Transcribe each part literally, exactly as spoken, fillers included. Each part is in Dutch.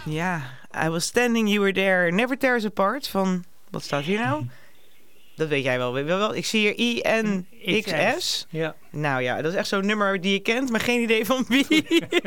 Ja, I was standing, you were there, never tear us apart. Van, wat staat hier nou? Dat weet jij wel. Weet je wel. Ik zie hier I N X S. Ja. Nou ja, dat is echt zo'n nummer die je kent, maar geen idee van wie.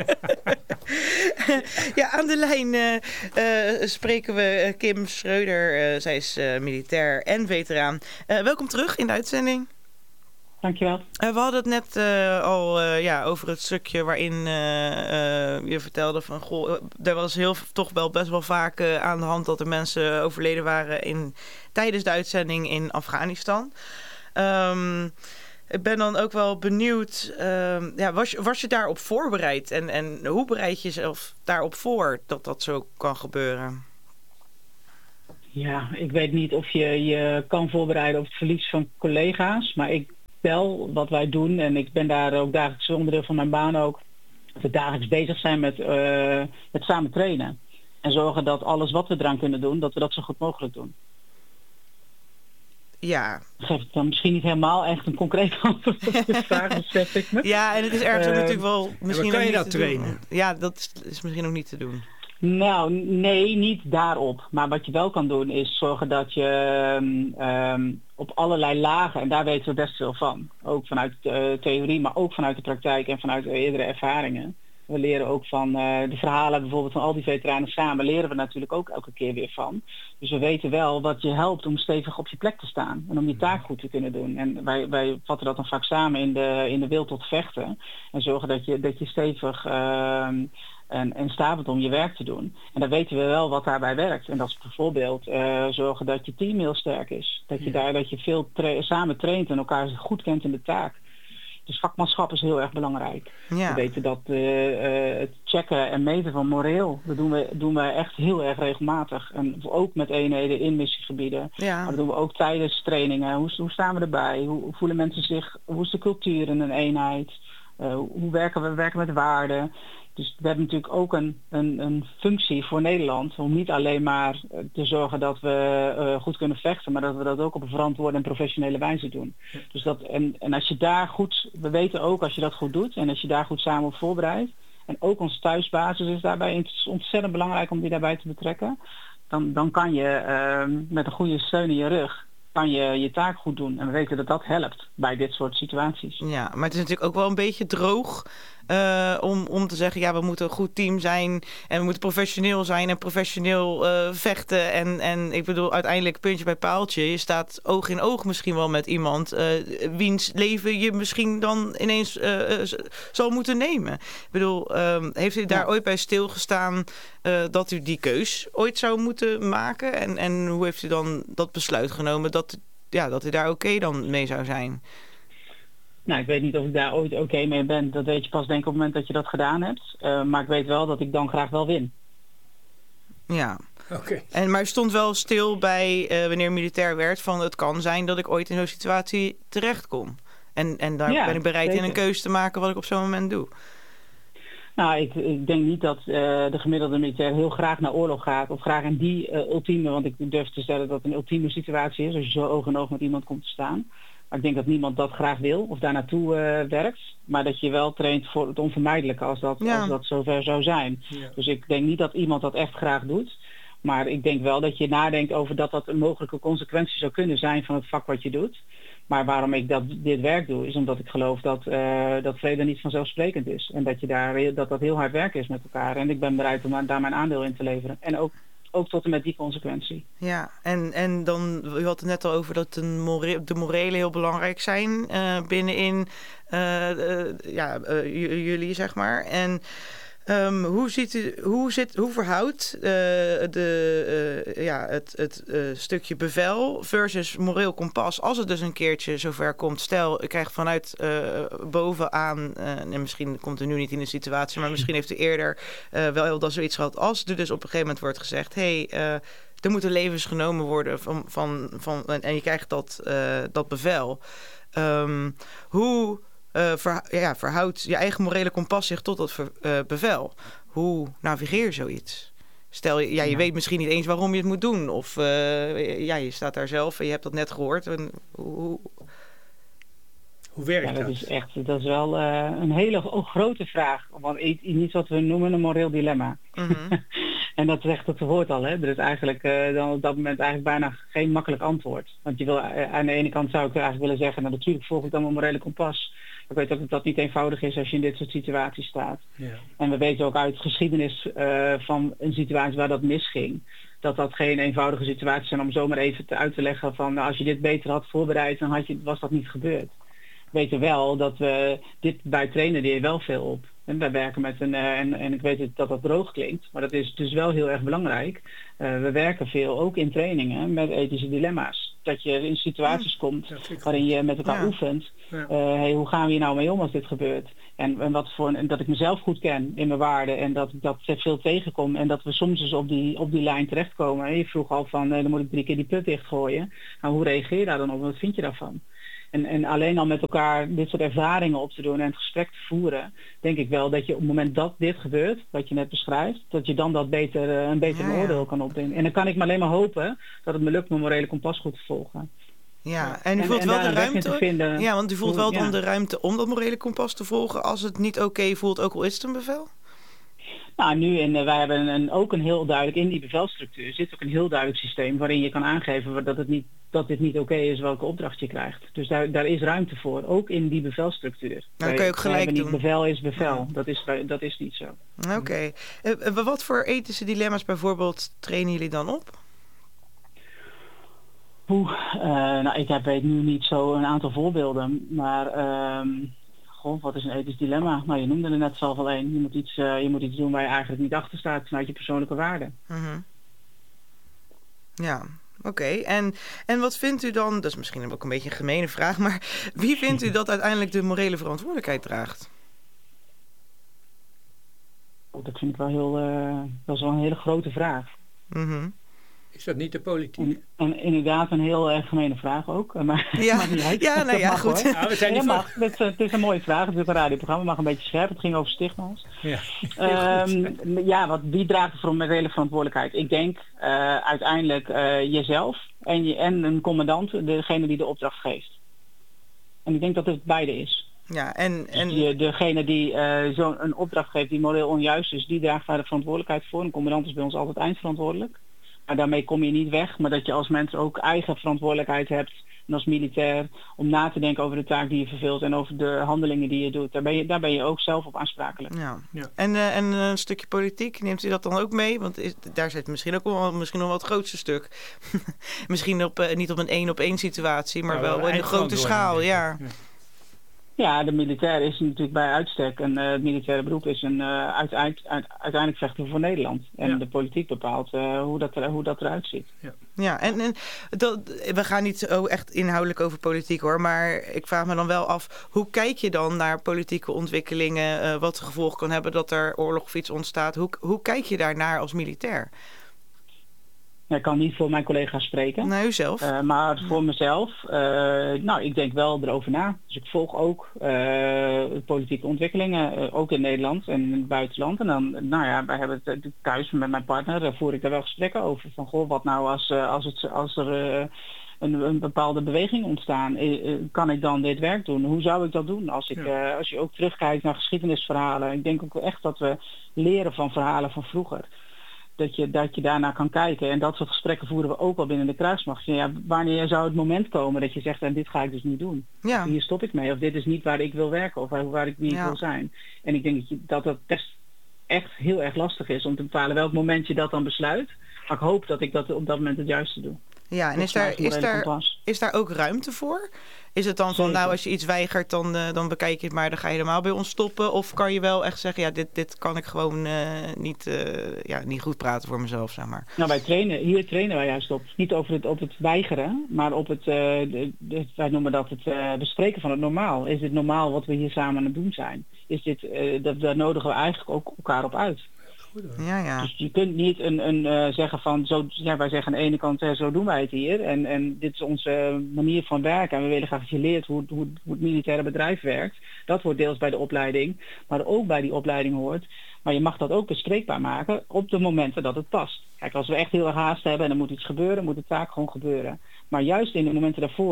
Ja, aan de lijn uh, uh, spreken we Kim Schreuder. Uh, zij is uh, militair en veteraan. Uh, welkom terug in de uitzending. Dankjewel. Uh, we hadden het net uh, al uh, ja, over het stukje waarin uh, uh, je vertelde van... Goh, er was heel, toch wel best wel vaak uh, aan de hand dat er mensen overleden waren in, tijdens de uitzending in Afghanistan. Um, ik ben dan ook wel benieuwd, uh, ja, was, was je daarop voorbereid? En, en hoe bereid je jezelf daarop voor dat dat zo kan gebeuren? Ja, ik weet niet of je je kan voorbereiden op het verlies van collega's, maar ik wel wat wij doen, en ik ben daar ook dagelijks onderdeel van mijn baan ook, dat we dagelijks bezig zijn met, uh, met samen trainen. En zorgen dat alles wat we eraan kunnen doen, dat we dat zo goed mogelijk doen. Ja. Dat geeft dan misschien niet helemaal echt een concreet antwoord op de vraag, besef ik me. Ja, en het is ergens uh, natuurlijk wel misschien ja, kan je ook dat niet te trainen? Doen. Ja, dat is, is misschien ook niet te doen. Nou, nee, niet daarop. Maar wat je wel kan doen is zorgen dat je um, op allerlei lagen, en daar weten we best veel van, ook vanuit de theorie, maar ook vanuit de praktijk en vanuit eerdere ervaringen. We leren ook van uh, de verhalen bijvoorbeeld van al die veteranen samen, leren we natuurlijk ook elke keer weer van. Dus we weten wel wat je helpt om stevig op je plek te staan en om je taak goed te kunnen doen. En wij, wij vatten dat dan vaak samen in de, in de wil tot vechten en zorgen dat je, dat je stevig uh, en, en staat bent om je werk te doen. En dan weten we wel wat daarbij werkt. En dat is bijvoorbeeld uh, zorgen dat je team heel sterk is. Dat je, ja. daar, dat je veel tra- samen traint en elkaar goed kent in de taak. Dus vakmanschap is heel erg belangrijk. Ja. We weten dat uh, uh, het checken en meten van moreel, dat doen we, doen we echt heel erg regelmatig. En ook met eenheden in missiegebieden. Ja. Maar dat doen we ook tijdens trainingen. Hoe, hoe staan we erbij? Hoe, hoe voelen mensen zich? Hoe is de cultuur in een eenheid? Uh, hoe werken we? We werken met waarden. Dus we hebben natuurlijk ook een, een, een functie voor Nederland om niet alleen maar te zorgen dat we uh, goed kunnen vechten, maar dat we dat ook op een verantwoorde en professionele wijze doen. Ja. Dus dat, en, en als je daar goed, we weten ook als je dat goed doet en als je daar goed samen op voorbereidt, en ook onze thuisbasis is daarbij, het is ontzettend belangrijk om die daarbij te betrekken, dan, dan kan je uh, met een goede steun in je rug, kan je je taak goed doen. En we weten dat dat helpt bij dit soort situaties. Ja, maar het is natuurlijk ook wel een beetje droog uh, om, om te zeggen, ja, we moeten een goed team zijn en we moeten professioneel zijn en professioneel uh, vechten. En, en ik bedoel, uiteindelijk puntje bij paaltje, je staat oog in oog misschien wel met iemand uh, wiens leven je misschien dan ineens uh, uh, zal moeten nemen. Ik bedoel, um, heeft u daar ja. ooit bij stilgestaan uh, dat u die keus ooit zou moeten maken? En, en hoe heeft u dan dat besluit genomen dat, ja, dat u daar oké okay dan mee zou zijn? Nou, ik weet niet of ik daar ooit oké okay mee ben. Dat weet je pas denk ik op het moment dat je dat gedaan hebt. Uh, maar ik weet wel dat ik dan graag wel win. Ja. Okay. En, maar stond wel stil bij uh, wanneer militair werd van het kan zijn dat ik ooit in zo'n situatie terecht kom. En, en daar ja, ben ik bereid zeker. in een keuze te maken wat ik op zo'n moment doe. Nou, ik, ik denk niet dat uh, de gemiddelde militair heel graag naar oorlog gaat. Of graag in die uh, ultieme, want ik durf te stellen dat het een ultieme situatie is. Als je zo oog in oog met iemand komt te staan. Maar ik denk dat niemand dat graag wil of daar naartoe uh, werkt. Maar dat je wel traint voor het onvermijdelijke als dat, ja. als dat zover zou zijn. Ja. Dus ik denk niet dat iemand dat echt graag doet. Maar ik denk wel dat je nadenkt over dat dat een mogelijke consequentie zou kunnen zijn van het vak wat je doet. Maar waarom ik dat, dit werk doe, is omdat ik geloof dat, uh, dat vrede niet vanzelfsprekend is. En dat, je daar, dat dat heel hard werk is met elkaar. En ik ben bereid om daar mijn aandeel in te leveren. En ook, ook tot en met die consequentie. Ja, en, en dan, u had het net al over dat de, more, de morelen heel belangrijk zijn uh, binnenin uh, uh, ja, uh, j- jullie, zeg maar. En Um, hoe, ziet u, hoe, zit, hoe verhoudt uh, de, uh, ja, het, het uh, stukje bevel versus moreel kompas als het dus een keertje zover komt? Stel, ik krijg vanuit uh, bovenaan, uh, en misschien komt u nu niet in de situatie, maar misschien heeft u eerder uh, wel dat zoiets gehad als er dus op een gegeven moment wordt gezegd, hé, hey, uh, er moeten levens genomen worden van, van, van, en je krijgt dat, uh, dat bevel. Um, hoe... Uh, ver, ja, verhoudt je eigen morele kompas zich tot dat ver, uh, bevel. Hoe navigeer je zoiets? Stel, ja, je ja. weet misschien niet eens waarom je het moet doen. Of uh, ja, je staat daar zelf en je hebt dat net gehoord. En, hoe, hoe werkt ja, dat? Dat is echt, dat is wel uh, een hele grote vraag. Want iets wat we noemen een moreel dilemma. Mm-hmm. En dat zegt het woord al, hè. Er is eigenlijk uh, dan op dat moment eigenlijk bijna geen makkelijk antwoord. Want je wil, uh, aan de ene kant zou ik eigenlijk willen zeggen, nou natuurlijk volg ik dan mijn morele kompas. Ik weet ook dat dat niet eenvoudig is als je in dit soort situaties staat. Ja. En we weten ook uit geschiedenis uh, van een situatie waar dat misging, dat dat geen eenvoudige situaties zijn om zomaar even te uit te leggen van, nou, als je dit beter had voorbereid, dan had je, was dat niet gebeurd. We weten wel dat we dit bij trainen deed wel veel op. En wij werken met een, uh, en, en ik weet dat dat droog klinkt, maar dat is dus wel heel erg belangrijk. Uh, we werken veel, ook in trainingen, met ethische dilemma's. Dat je in situaties komt waarin je met elkaar ja. oefent. Ja. Uh, hey, hoe gaan we hier nou mee om als dit gebeurt? En, en, wat voor, en dat ik mezelf goed ken in mijn waarden en dat ik dat veel tegenkom. En dat we soms dus op die, op die lijn terechtkomen. En je vroeg al van, uh, dan moet ik drie keer die put dichtgooien. Nou, hoe reageer je daar dan op? Wat vind je daarvan? En, en alleen al met elkaar dit soort ervaringen op te doen en het gesprek te voeren, denk ik wel dat je op het moment dat dit gebeurt, wat je net beschrijft, dat je dan dat beter, uh, een beter ja, ja. oordeel kan opbrengen. En dan kan ik me alleen maar hopen dat het me lukt mijn morele kompas goed te volgen. Ja, en u voelt en, en wel de ruimte. Vinden, ja, want u voelt wel ja. dan de ruimte om dat morele kompas te volgen als het niet oké okay voelt, ook al is het een bevel? Nou, nu en uh, wij hebben een, ook een heel duidelijk, in die bevelstructuur zit ook een heel duidelijk systeem waarin je kan aangeven dat het niet dat dit niet oké okay is welke opdracht je krijgt. Dus daar, daar is ruimte voor, ook in die bevelstructuur. Nou, dan kun je ook gelijk doen. Niet bevel is bevel, ja. dat, is, dat is niet zo. Oké. Okay. Uh, wat voor ethische dilemma's bijvoorbeeld trainen jullie dan op? Oeh, uh, nou, ik heb, weet nu niet zo een aantal voorbeelden, maar um, goh, wat is een ethisch dilemma? Nou, je noemde er net zelf al een. Je moet iets, uh, je moet iets doen waar je eigenlijk niet achter staat vanuit je persoonlijke waarden. Mm-hmm. Ja. Oké, okay. en, en wat vindt u dan, dat is misschien ook een beetje een gemene vraag, maar wie vindt u dat uiteindelijk de morele verantwoordelijkheid draagt? Oh, dat vind ik wel heel, uh, dat is wel een hele grote vraag. Mm-hmm. Is dat niet de politiek? En, en inderdaad een heel erg gemene vraag ook. Maar, ja, maar niet uit. ja, nou ja, mag, goed. Nou, we zijn niet ja, mag. Het, het is een mooie vraag. Het is een radioprogramma, mag een beetje scherp. Het ging over stigma's. Ja, um, ja wat, wie draagt er voor een morele verantwoordelijkheid? Ik denk uh, uiteindelijk uh, jezelf en, je, en een commandant, degene die de opdracht geeft. En ik denk dat het beide is. Ja, en, en... Dus die, degene die uh, zo'n opdracht geeft die moreel onjuist is, die draagt daar de verantwoordelijkheid voor. Een commandant is bij ons altijd eindverantwoordelijk. Maar daarmee kom je niet weg, maar dat je als mens ook eigen verantwoordelijkheid hebt en als militair om na te denken over de taak die je vervult en over de handelingen die je doet. Daar ben je, daar ben je ook zelf op aansprakelijk. Ja. Ja. En, uh, en een stukje politiek, neemt u dat dan ook mee? Want is, daar zit misschien ook wel, misschien nog wel het grootste stuk. misschien op, uh, niet op een één op één situatie, maar nou, wel in de grote schaal. Ja. Ja. Ja, de militair is natuurlijk bij uitstek. En uh, het militaire beroep is een uh, uiteindelijk, uiteindelijk vechten voor Nederland. En ja. de politiek bepaalt uh, hoe, dat er, hoe dat eruit ziet. Ja, ja en, en dat, we gaan niet zo echt inhoudelijk over politiek hoor. Maar ik vraag me dan wel af, hoe kijk je dan naar politieke ontwikkelingen? Uh, wat de gevolg kan hebben dat er oorlog of iets ontstaat? Hoe, hoe kijk je daarnaar als militair? Ik kan niet voor mijn collega's spreken. Nou, u zelf. Uh, maar voor mezelf, uh, nou, ik denk wel erover na. Dus ik volg ook uh, politieke ontwikkelingen, uh, ook in Nederland en in het buitenland. En dan, nou ja, wij hebben het thuis met mijn partner, daar voer ik daar wel gesprekken over. Van, goh, wat nou als, uh, als, het, als er uh, een, een bepaalde beweging ontstaan, uh, kan ik dan dit werk doen? Hoe zou ik dat doen? Als, ik, uh, als je ook terugkijkt naar geschiedenisverhalen. Ik denk ook echt dat we leren van verhalen van vroeger. Dat je, dat je daarnaar kan kijken. En dat soort gesprekken voeren we ook al binnen de kruismacht. Ja, wanneer zou het moment komen dat je zegt, en dit ga ik dus niet doen. Ja. Hier stop ik mee. Of dit is niet waar ik wil werken. Of waar, waar ik niet ja. wil zijn. En ik denk dat je, dat, dat best echt heel erg lastig is om te bepalen welk moment je dat dan besluit. Maar ik hoop dat ik dat op dat moment het juiste doe. Ja, en is daar, is, daar, is daar ook ruimte voor? Is het dan van, nou, als je iets weigert, dan, uh, dan bekijk je het maar, dan ga je helemaal bij ons stoppen? Of kan je wel echt zeggen, ja, dit, dit kan ik gewoon uh, niet, uh, ja, niet goed praten voor mezelf, zeg maar. Nou, wij trainen, hier trainen wij juist op. Niet over het, op het weigeren, maar op het, uh, de, de, wij noemen dat het uh, bespreken van het normaal. Is dit normaal wat we hier samen aan het doen zijn? Is dit, uh, dat, daar nodigen we eigenlijk ook elkaar op uit. Ja, ja. Dus je kunt niet een, een uh, zeggen van, zo, ja, wij zeggen aan de ene kant, uh, zo doen wij het hier. En, en dit is onze uh, manier van werken. En we willen graag dat je leert hoe, hoe, hoe het militaire bedrijf werkt. Dat hoort deels bij de opleiding. Maar ook bij die opleiding hoort. Maar je mag dat ook bespreekbaar maken op de momenten dat het past. Kijk, als we echt heel erg haast hebben en er moet iets gebeuren, moet de taak gewoon gebeuren. Maar juist in de momenten daarvoor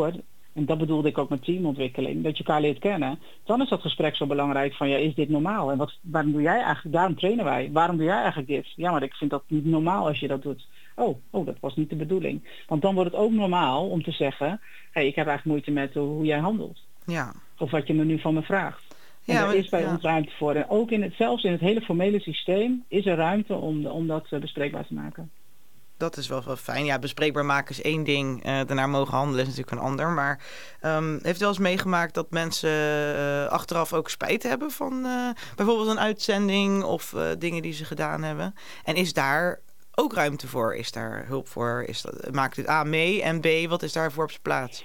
En dat bedoelde ik ook met teamontwikkeling. Dat je elkaar leert kennen. Dan is dat gesprek zo belangrijk van, ja, is dit normaal? En wat, waarom doe jij eigenlijk, daarom trainen wij. Waarom doe jij eigenlijk dit? Ja, maar ik vind dat niet normaal als je dat doet. Oh, oh, dat was niet de bedoeling. Want dan wordt het ook normaal om te zeggen, hé, hey, ik heb eigenlijk moeite met hoe, hoe jij handelt. Ja. Of wat je me nu van me vraagt. En ja, daar maar, is bij ja. ons ruimte voor. En ook in het, zelfs in het hele formele systeem is er ruimte om, om dat uh, bespreekbaar te maken. Dat is wel, wel fijn. Ja, bespreekbaar maken is één ding. Uh, daarna mogen handelen is natuurlijk een ander. Maar um, heeft u wel eens meegemaakt dat mensen uh, achteraf ook spijt hebben van uh, bijvoorbeeld een uitzending of uh, dingen die ze gedaan hebben? En is daar ook ruimte voor? Is daar hulp voor? Is dat, maakt het A mee? En B, wat is daarvoor op zijn plaats?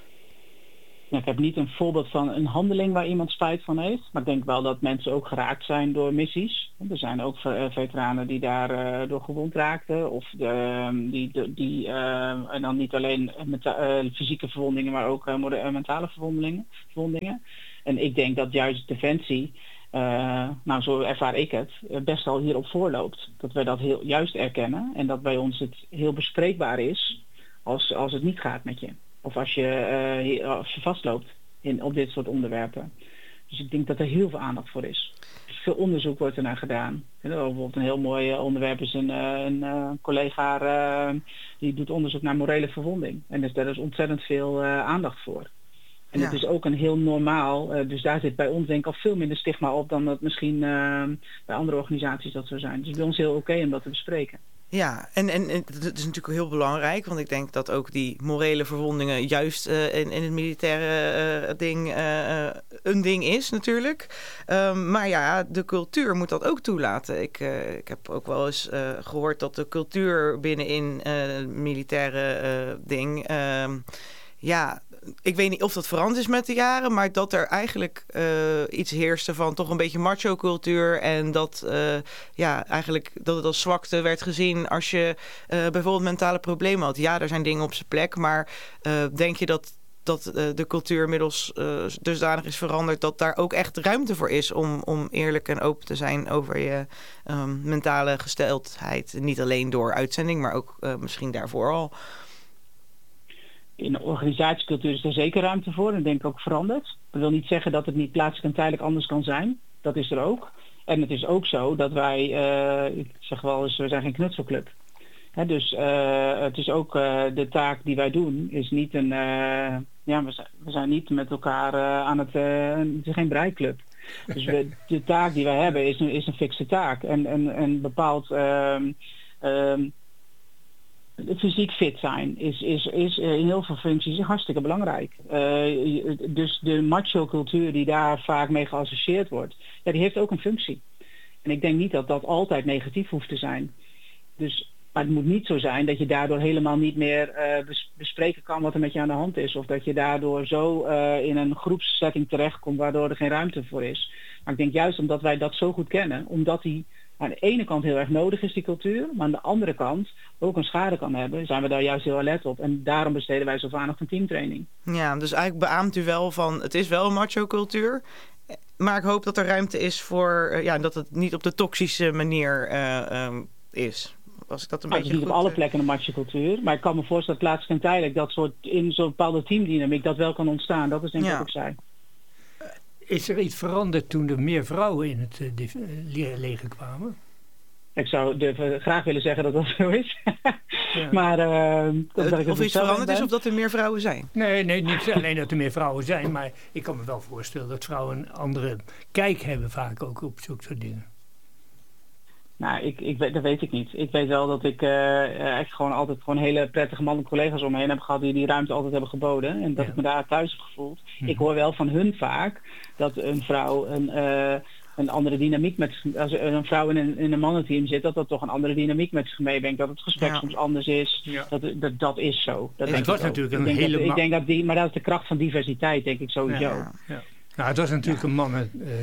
Ja, ik heb niet een voorbeeld van een handeling waar iemand spijt van heeft. Maar ik denk wel dat mensen ook geraakt zijn door missies. Er zijn ook veteranen die daar uh, door gewond raakten. Of de, die, die uh, en dan niet alleen met, uh, fysieke verwondingen, maar ook uh, mentale verwondingen, verwondingen. En ik denk dat juist Defensie, uh, nou zo ervaar ik het, best wel hierop voorloopt. Dat wij dat heel juist erkennen. En dat bij ons het heel bespreekbaar is als, als het niet gaat met je. Of als je, uh, als je vastloopt in, op dit soort onderwerpen. Dus ik denk dat er heel veel aandacht voor is. Veel onderzoek wordt er naar gedaan. En bijvoorbeeld een heel mooi onderwerp is een, een, een collega uh, die doet onderzoek naar morele verwonding. En dus daar is ontzettend veel uh, aandacht voor. En ja. Het is ook een heel normaal, uh, dus daar zit bij ons denk ik al veel minder stigma op dan dat misschien uh, bij andere organisaties dat zou zijn. Dus bij ons heel oké okay om dat te bespreken. Ja, en, en, en dat is natuurlijk heel belangrijk, want ik denk dat ook die morele verwondingen juist uh, in, in het militaire uh, ding uh, een ding is natuurlijk. Um, maar ja, de cultuur moet dat ook toelaten. Ik, uh, ik heb ook wel eens uh, gehoord dat de cultuur binnenin uh, het militaire uh, ding, uh, ja... Ik weet niet of dat veranderd is met de jaren, maar dat er eigenlijk uh, iets heerste van toch een beetje macho-cultuur. En dat, uh, ja, eigenlijk dat het als zwakte werd gezien als je uh, bijvoorbeeld mentale problemen had. Ja, er zijn dingen op zijn plek, maar uh, denk je dat, dat uh, de cultuur inmiddels uh, dusdanig is veranderd dat daar ook echt ruimte voor is om, om eerlijk en open te zijn over je um, mentale gesteldheid? Niet alleen door uitzending, maar ook uh, misschien daarvoor al. In de organisatiecultuur is er zeker ruimte voor en denk ik ook veranderd. Dat wil niet zeggen dat het niet plaatselijk en tijdelijk anders kan zijn. Dat is er ook. En het is ook zo dat wij, uh, ik zeg wel eens, we zijn geen knutselclub. Hè, dus uh, het is ook uh, de taak die wij doen, is niet een, uh, ja, we zijn, we zijn niet met elkaar uh, aan het, uh, het is geen breiklub. Dus we, de taak die wij hebben is een, is een fixe taak. En, en, en bepaald... Uh, uh, fysiek fit zijn is, is, is in heel veel functies hartstikke belangrijk. Uh, dus de macho-cultuur die daar vaak mee geassocieerd wordt, ja, die heeft ook een functie. En ik denk niet dat dat altijd negatief hoeft te zijn. Dus, maar het moet niet zo zijn dat je daardoor helemaal niet meer uh, bespreken kan wat er met je aan de hand is. Of dat je daardoor zo uh, in een groepssetting terechtkomt waardoor er geen ruimte voor is. Maar ik denk juist omdat wij dat zo goed kennen, omdat die aan de ene kant heel erg nodig is, die cultuur, maar aan de andere kant ook een schade kan hebben, zijn we daar juist heel alert op. En daarom besteden wij zo vaak van teamtraining. Ja, dus eigenlijk beaamt u wel van, het is wel een macho-cultuur, maar ik hoop dat er ruimte is voor, uh, ja, dat het niet op de toxische manier uh, um, is. Was ik dat een nou, beetje het is goed? niet op alle plekken een macho-cultuur, maar ik kan me voorstellen dat plaatselijk en tijdelijk dat soort, in zo'n bepaalde teamdynamiek dat wel kan ontstaan. Dat is denk ik ja. wat ik zei. Is er iets veranderd toen er meer vrouwen in het uh, leger kwamen? Ik zou de, graag willen zeggen dat dat zo is. Ja. maar, uh, dat uh, of iets veranderd is of dat er meer vrouwen zijn? Nee, nee, niet alleen dat er meer vrouwen zijn. Maar ik kan me wel voorstellen dat vrouwen een andere kijk hebben vaak ook op zulke soort dingen. Nou, ik, ik, dat weet ik niet. Ik weet wel dat ik uh, echt gewoon altijd gewoon hele prettige mannelijke collega's om me heen heb gehad die die ruimte altijd hebben geboden. En dat ja. ik me daar thuis heb gevoeld. Hm. Ik hoor wel van hun vaak dat een vrouw een, uh, een andere dynamiek met als een vrouw in een, in een mannenteam zit, dat dat toch een andere dynamiek met zich meebrengt. Dat het gesprek ja. soms anders is. Ja. Dat, dat, dat is zo. Dat ja, het was natuurlijk een ik hele... Dat, ik denk dat die, maar dat is de kracht van diversiteit, denk ik sowieso. Ja. Ja. Nou, het was natuurlijk ja. een mannen... Uh,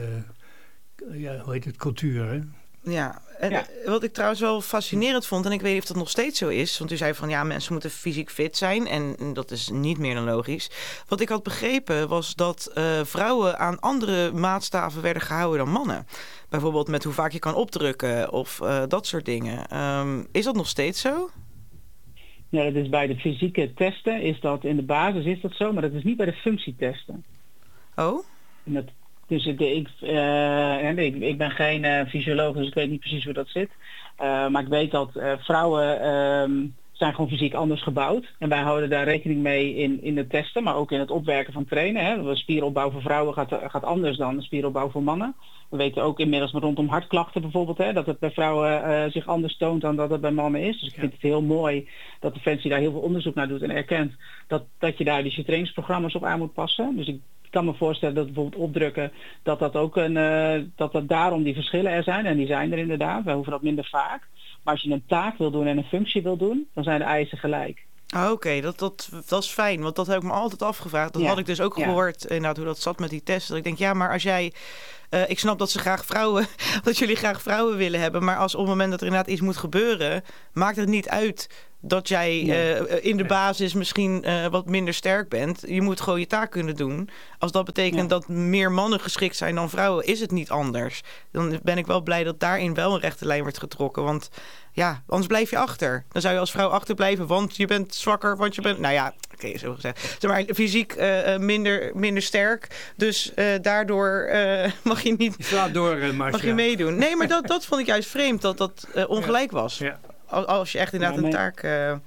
uh, ja, hoe heet het? Cultuur, hè? Ja, en ja. wat ik trouwens wel fascinerend vond, en ik weet niet of dat nog steeds zo is, want u zei van ja, mensen moeten fysiek fit zijn en dat is niet meer dan logisch. Wat ik had begrepen was dat uh, vrouwen aan andere maatstaven werden gehouden dan mannen. Bijvoorbeeld met hoe vaak je kan opdrukken of uh, dat soort dingen. Um, is dat nog steeds zo? Ja, dat is bij de fysieke testen, is dat in de basis is dat zo, maar dat is niet bij de functietesten. Oh? En dat, dus de, ik, uh, ik, ik ben geen uh, fysioloog, dus ik weet niet precies hoe dat zit. Uh, maar ik weet dat uh, vrouwen uh, zijn gewoon fysiek anders gebouwd. En wij houden daar rekening mee in, in de testen, maar ook in het opwerken van trainen. Hè. Spieropbouw voor vrouwen gaat, gaat anders dan de spieropbouw voor mannen. We weten ook inmiddels rondom hartklachten bijvoorbeeld, hè, dat het bij vrouwen uh, zich anders toont dan dat het bij mannen is. Dus ik vind het heel mooi dat Defensie daar heel veel onderzoek naar doet en erkent dat, dat je daar dus je trainingsprogramma's op aan moet passen. Dus ik kan me voorstellen dat bijvoorbeeld opdrukken, dat dat ook een, uh, dat dat daarom die verschillen er zijn. En die zijn er inderdaad, wij hoeven dat minder vaak. Maar als je een taak wil doen en een functie wil doen, dan zijn de eisen gelijk. Ah, Oké, okay. dat, dat, dat is fijn, want dat heb ik me altijd afgevraagd. Dat ja. had ik dus ook gehoord, ja. inderdaad, hoe dat zat met die testen. Dat ik denk, ja, maar als jij... Uh, ik snap dat ze graag vrouwen, dat jullie graag vrouwen willen hebben. Maar als op het moment dat er inderdaad iets moet gebeuren, maakt het niet uit dat jij uh, in de basis misschien uh, wat minder sterk bent. Je moet gewoon je taak kunnen doen. Als dat betekent ja. dat meer mannen geschikt zijn dan vrouwen, is het niet anders. Dan ben ik wel blij dat daarin wel een rechte lijn wordt getrokken. Want ja, anders blijf je achter. Dan zou je als vrouw achterblijven, want je bent zwakker, want je bent... Nou ja, oké, okay, zo gezegd. Zeg maar, fysiek uh, minder, minder sterk. Dus uh, daardoor uh, mag je niet... Je slaat door, uh, Marcia. Mag je meedoen. Nee, maar dat, dat vond ik juist vreemd, dat dat uh, ongelijk was. Ja. Als je echt inderdaad ja, een taak... Uh... Ja.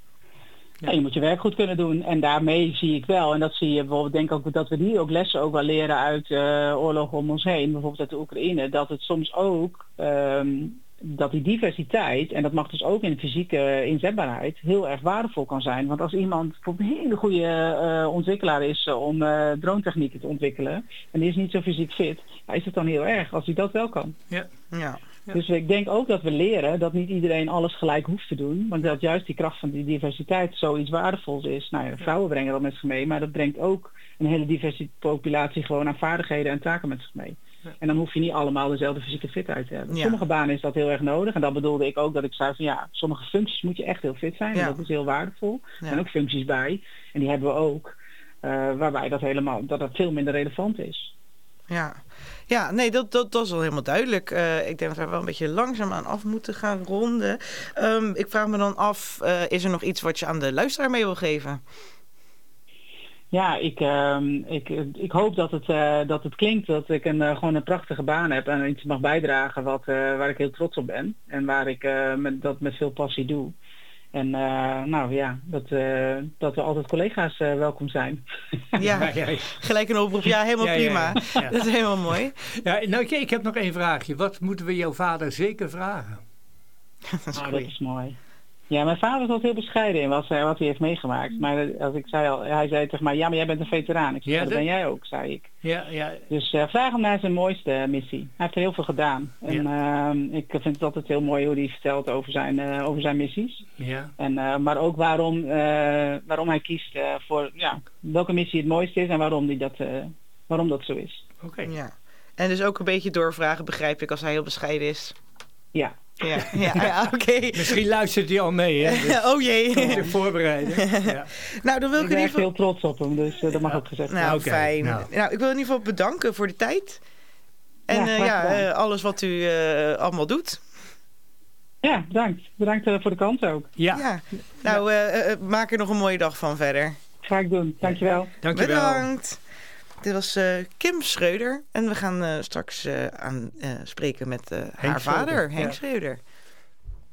Ja, je moet je werk goed kunnen doen. En daarmee zie ik wel, en dat zie je bijvoorbeeld, denk ik ook dat we die ook lessen ook wel leren uit uh, oorlogen om ons heen, bijvoorbeeld uit de Oekraïne, dat het soms ook, um, dat die diversiteit, en dat mag dus ook in de fysieke inzetbaarheid, heel erg waardevol kan zijn. Want als iemand bijvoorbeeld een hele goede uh, ontwikkelaar is uh, om uh, drone-technieken te ontwikkelen, en die is niet zo fysiek fit, ja, is het dan heel erg als hij dat wel kan. Ja, ja. Ja. Dus ik denk ook dat we leren dat niet iedereen alles gelijk hoeft te doen. Maar dat juist die kracht van die diversiteit zoiets waardevols is. Nou ja, vrouwen brengen dat met zich mee. Maar dat brengt ook een hele diverse populatie gewoon aan vaardigheden en taken met zich mee. Ja. En dan hoef je niet allemaal dezelfde fysieke fitheid te hebben. Ja. Sommige banen is dat heel erg nodig. En dat bedoelde ik ook dat ik zei van ja, sommige functies moet je echt heel fit zijn. Ja. En dat is heel waardevol. Er ja. zijn ook functies bij. En die hebben we ook. Uh, waarbij dat helemaal, dat dat veel minder relevant is. Ja. Ja, nee, dat, dat, dat is al helemaal duidelijk. Uh, ik denk dat we wel een beetje langzaam aan af moeten gaan ronden. Um, ik vraag me dan af, uh, is er nog iets wat je aan de luisteraar mee wil geven? Ja, ik, uh, ik, ik hoop dat het, uh, dat het klinkt dat ik een, uh, gewoon een prachtige baan heb en iets mag bijdragen wat, uh, waar ik heel trots op ben. En waar ik uh, met, dat met veel passie doe. En uh, nou ja, dat, uh, dat we altijd collega's uh, welkom zijn. Ja, gelijk een oproep. Ja, helemaal ja, prima. Ja, ja. Ja. Dat is helemaal mooi. Ja, nou, ik, ik heb nog één vraagje. Wat moeten we jouw vader zeker vragen? Dat is, oh, dat is mooi. Ja, mijn vader is altijd heel bescheiden in wat, wat hij heeft meegemaakt. Maar als ik zei al, hij zei tegen mij, ja, maar jij bent een veteraan. Ik zei, ja, dat ben jij ook, zei ik. Ja, ja. Dus uh, vraag hem naar zijn mooiste missie. Hij heeft er heel veel gedaan. En ja. uh, ik vind het altijd heel mooi hoe hij vertelt over zijn, uh, over zijn missies. Ja. En, uh, maar ook waarom, uh, waarom hij kiest uh, voor ja, welke missie het mooiste is en waarom, die dat, uh, waarom dat zo is. Oké. Okay. Ja. En dus ook een beetje doorvragen, begrijp ik, als hij heel bescheiden is. Ja. Ja, ja, ja oké. Okay. Misschien luistert hij al mee, hè? Dus oh jee. Te voorbereiden. Ja. Nou, dan wil ik, ik ben in ieder geval... heel heel trots op hem, dus uh, dat mag ja. ook gezegd worden. Nou, okay. fijn. Nou. nou, ik wil in ieder geval bedanken voor de tijd. En ja, uh, ja uh, alles wat u uh, allemaal doet. Ja, bedankt. Bedankt uh, voor de kans ook. Ja. ja. Nou, uh, uh, maak er nog een mooie dag van verder. Ga ik doen. Dankjewel. Dankjewel. Bedankt. Dit was uh, Kim Schreuder. En we gaan uh, straks uh, aan uh, spreken met uh, haar vader, Henk ja. Schreuder.